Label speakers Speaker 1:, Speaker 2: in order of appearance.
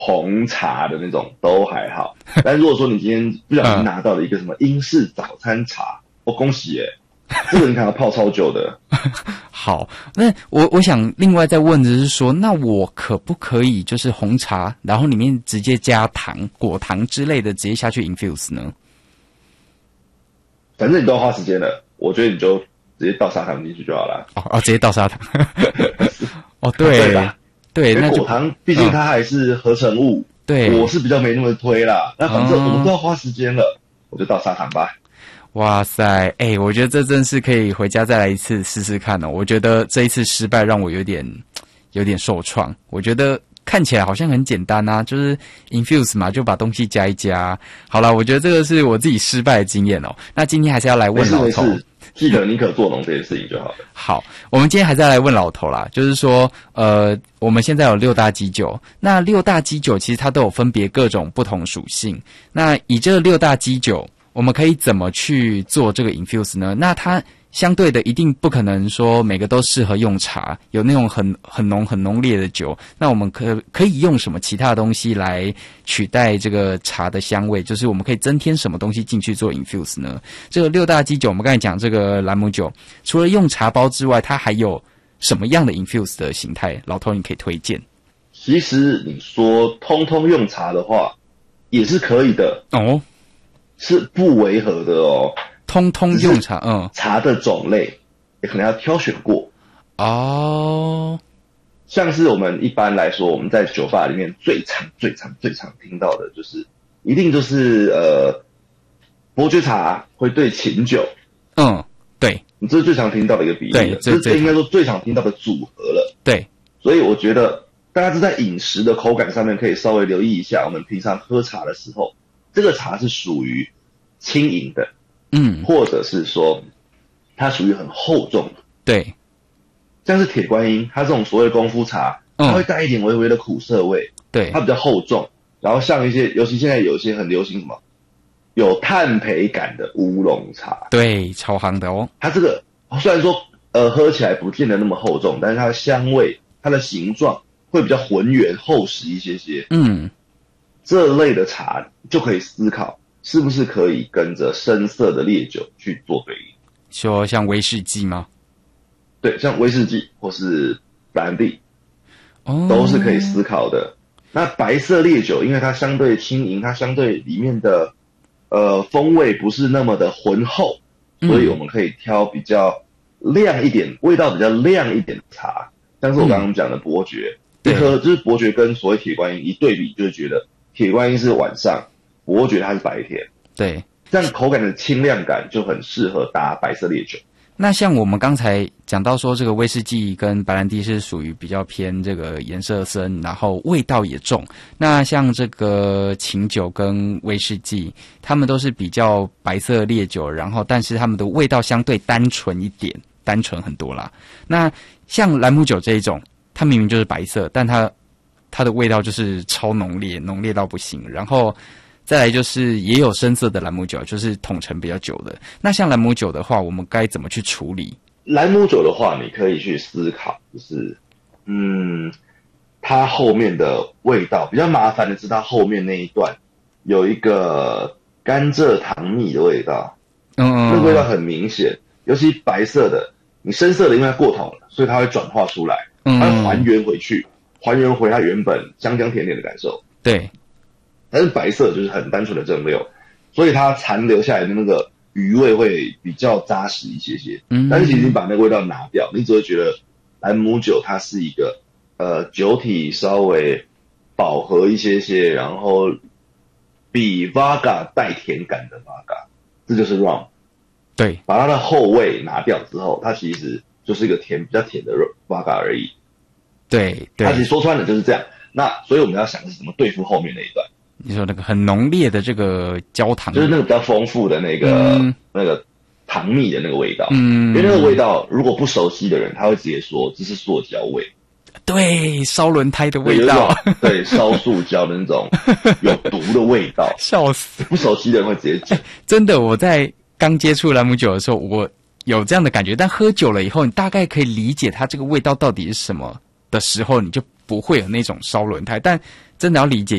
Speaker 1: 红茶的那种都还好。但如果说你今天不小心拿到了一个什么英式早餐茶，恭喜耶，这个你看要泡超久的。
Speaker 2: 好，那我想另外再问的是说，那我可不可以就是红茶，然后里面直接加糖、果糖之类的，直接下去 infuse 呢？
Speaker 1: 反正你都要花时间了，我觉得你就直接倒砂糖进去就好了。
Speaker 2: 直接倒砂糖。对，
Speaker 1: 对吧？
Speaker 2: 对，那
Speaker 1: 果糖毕竟它还是合成物，
Speaker 2: 对，
Speaker 1: 我是比较没那么推啦。那反正我们都要花时间了，我就倒砂糖吧。
Speaker 2: 哇塞，我觉得这真是可以回家再来一次试试看哦。我觉得这一次失败让我有点受创。我觉得看起来好像很简单啊，就是 infuse 嘛，就把东西加一加。好啦，我觉得这个是我自己失败的经验哦。那今天还是要来问老头，
Speaker 1: 记得宁可做农这件事情就好了。
Speaker 2: 好，我们今天还是要来问老头啦，就是说，我们现在有6大基酒，那6大基酒其实它都有分别各种不同属性。那以这6大基酒，我们可以怎么去做这个 infuse 呢？那它相对的一定不可能说每个都适合用茶，有那种很浓烈的酒，那我们可以用什么其他的东西来取代这个茶的香味？就是我们可以增添什么东西进去做 infuse 呢？这个6大基酒，我们刚才讲这个兰姆酒，除了用茶包之外，它还有什么样的 infuse 的形态？老头你可以推荐？
Speaker 1: 其实你说通通用茶的话，也是可以的哦，是不违和的哦。
Speaker 2: 通通用茶，
Speaker 1: 茶的种类也可能要挑选过
Speaker 2: 哦。
Speaker 1: 像是我们一般来说，我们在酒吧里面最常听到的一定就是伯爵茶会兑琴酒，
Speaker 2: 对，
Speaker 1: 这是最常听到的一个比例了，这应该说最常听到的组合了。
Speaker 2: 对，
Speaker 1: 所以我觉得大家是在饮食的口感上面可以稍微留意一下，我们平常喝茶的时候，这个茶是属于轻盈的。或者是说它属于很厚重的，
Speaker 2: 对，
Speaker 1: 像是铁观音，它这种所谓的功夫茶，它会带一点微微的苦涩味，
Speaker 2: 对，
Speaker 1: 它比较厚重。然后像一些，尤其现在有一些很流行什么有炭焙感的乌龙茶，
Speaker 2: 对，超夯的哦。
Speaker 1: 它这个虽然说喝起来不见得那么厚重，但是它的香味、它的形状会比较浑圆厚实一些些。这类的茶就可以思考。是不是可以跟着深色的烈酒去做对应？
Speaker 2: 说像威士忌吗？
Speaker 1: 对，像威士忌或是白兰地，都是可以思考的。那白色烈酒，因为它相对轻盈，它相对里面的风味不是那么的浑厚，所以我们可以挑比较亮一点、味道比较亮一点的茶，像是我刚刚讲的伯爵，就是伯爵跟所谓铁观音一对比，就会觉得铁观音是晚上。我觉得它是白天，
Speaker 2: 对，
Speaker 1: 这样口感的清亮感就很适合搭白色烈酒。
Speaker 2: 那像我们刚才讲到说，这个威士忌跟白兰地是属于比较偏这个颜色深，然后味道也重。那像这个琴酒跟威士忌，他们都是比较白色烈酒，然后但是他们的味道相对单纯一点，单纯很多啦。那像兰姆酒这一种，它明明就是白色，但它的味道就是超浓烈，浓烈到不行，然后。再来就是也有深色的兰姆酒，就是统称比较久的。那像兰姆酒的话，我们该怎么去处理？
Speaker 1: 兰姆酒的话，你可以去思考，就是它后面的味道比较麻烦的是，它后面那一段有一个甘蔗糖蜜的味道，那个味道很明显，尤其白色的，你深色的因为它过桶了，所以它会转化出来，它会还原回去，还原回它原本香香甜甜的感受。
Speaker 2: 对。
Speaker 1: 但是白色就是很单纯的蒸馏，所以它残留下来的那个余味会比较扎实一些些。但是其实你把那个味道拿掉，你只会觉得兰姆酒它是一个酒体稍微饱和一些些，然后比 Vodka 带甜感的 Vodka， 这就是 Rum。对，把它的后味拿掉之后，它其实就是一个比较甜的 Vodka 而已。
Speaker 2: 对，
Speaker 1: 它其实说穿了就是这样。那所以我们要想是怎么对付后面那一段。
Speaker 2: 你说那个很浓烈的这个焦糖，
Speaker 1: 就是那个比较丰富的那个糖蜜的那个味道，因为那个味道如果不熟悉的人，他会直接说这是塑胶味，
Speaker 2: 对，烧轮胎的味道，
Speaker 1: 对，烧塑胶的那种有毒的味道，
Speaker 2: 笑死！
Speaker 1: 不熟悉的人会直接讲。
Speaker 2: 真的，我在刚接触兰姆酒的时候，我有这样的感觉，但喝酒了以后，你大概可以理解它这个味道到底是什么的时候，你就不会有那种烧轮胎，但真的要理解